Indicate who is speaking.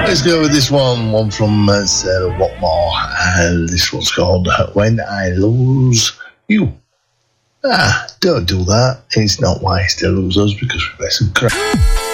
Speaker 1: Let's go with this one from Sarah Watmore, and this one's called When I Lose You. Don't do that. It's not wise to lose us because we play some crap.